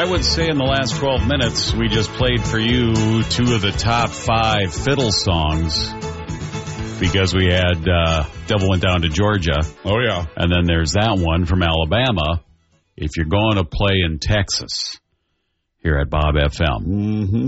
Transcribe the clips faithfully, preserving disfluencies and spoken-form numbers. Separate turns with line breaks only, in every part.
I would say in the last twelve minutes, we just played for you two of the top five fiddle songs because we had uh, Devil Went Down to Georgia.
Oh, yeah.
And then there's that one from Alabama, If You're Going to Play in Texas, here at Bob F M.
Mm-hmm.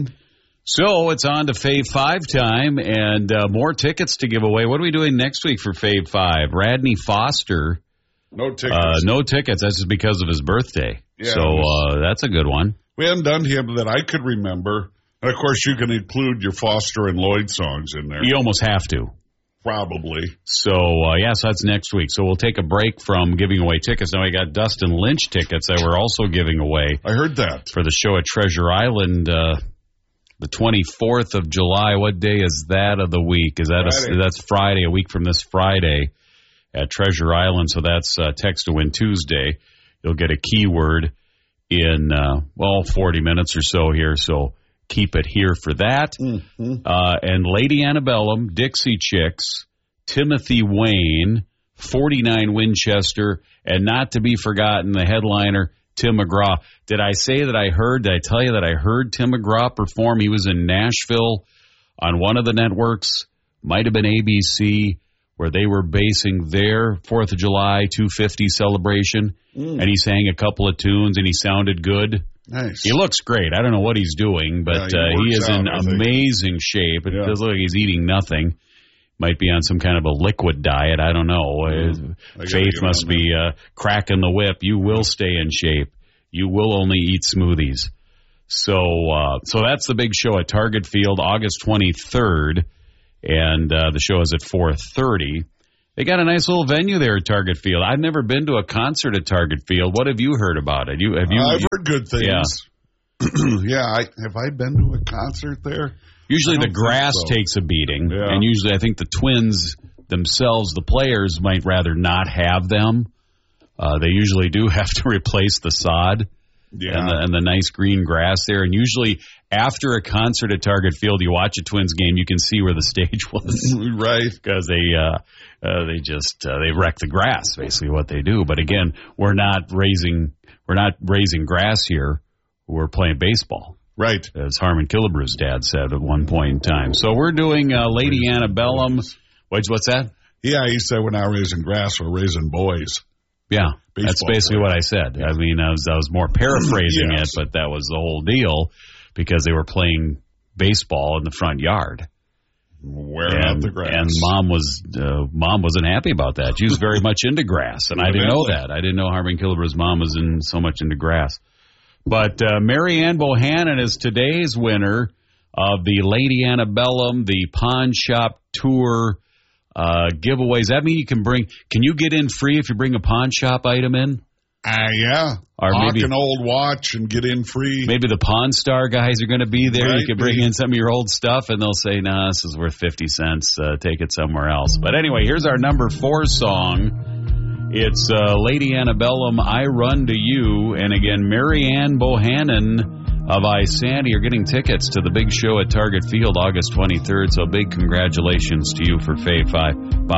So it's on to Fave five time and uh, more tickets to give away. What are we doing next week for Fave five? Radney Foster.
No tickets.
Uh, no tickets. That's just because of his birthday.
Yeah,
so uh, that's a good one.
We haven't done him that I could remember. And, of course, you can include your Foster and Lloyd songs in there.
You almost have to.
Probably.
So, uh, yes, that's next week. So we'll take a break from giving away tickets. Now, we got Dustin Lynch tickets that we're also giving away.
I heard that.
For the show at Treasure Island, uh, the twenty-fourth of July. What day is that of the week? Is that a, that's Friday, a week from this Friday at Treasure Island. So that's uh, Text to Win Tuesday. You'll get a keyword in, uh, well, forty minutes or so here. So keep it here for that.
Mm-hmm.
Uh, and Lady Antebellum, Dixie Chicks, Timothy Wayne, forty-nine Winchester, and not to be forgotten, the headliner, Tim McGraw. Did I say that I heard, did I tell you that I heard Tim McGraw perform? He was in Nashville on one of the networks, might have been A B C, where they were basing their fourth of July two fifty celebration, mm. and he sang a couple of tunes, and he sounded good.
Nice.
He looks great. I don't know what he's doing, but
yeah, he,
uh, he is
out,
in amazing shape. It
yeah.
does look like he's eating nothing. Might be on some kind of a liquid diet. I don't know.
Mm.
Faith must be uh, cracking the whip. You will stay in shape. You will only eat smoothies. So, uh, so that's the big show at Target Field, August twenty-third, and uh, the show is at four thirty. They got a nice little venue there at Target Field. I've never been to a concert at Target Field. What have you heard about it? You have you?
I've
you,
heard good things.
Yeah,
yeah I, have I been to a concert there?
Usually the grass so. takes a beating,
yeah.
and usually I think the Twins themselves, the players, might rather not have them. Uh, they usually do have to replace the sod
yeah.
and, the, and the nice green grass there. And usually after a concert at Target Field, you watch a Twins game, you can see where the stage was.
Right.
Because they uh, uh, they just uh, they wreck the grass, basically what they do. But again, we're not raising we're not raising grass here. We're playing baseball.
Right.
As Harmon Killebrew's dad said at one point in time. So we're doing uh, Lady Antebellum. What's, what's that?
Yeah, he said we're not raising grass, we're raising boys.
Yeah, baseball that's basically player. What I said. I mean, I was, I was more paraphrasing yes. it, but that was the whole deal because they were playing baseball in the front yard.
Wearing
and,
out the grass.
And mom was uh, mom wasn't happy about that. She was very much into grass, and I didn't know that. I didn't know Harmon Killebrew's mom was in so much into grass. But uh, Mary Ann Bohannon is today's winner of the Lady Antebellum, the Pawn Shop Tour uh, giveaways. That mean you can bring, can you get in free if you bring a pawn shop item in?
Uh, yeah.
Or
Hawk
maybe
an old watch and get in free.
Maybe the Pawn Star guys are going to be there.
Right,
you can bring
maybe.
in some of your old stuff, and they'll say, nah, this is worth fifty cents. Uh, take it somewhere else. But anyway, here's our number four song. It's uh, Lady Antebellum, I Run to You. And again, Mary Ann Bohannon of Isanti are getting tickets to the big show at Target Field August twenty-third. So big congratulations to you for Fave five. Bye.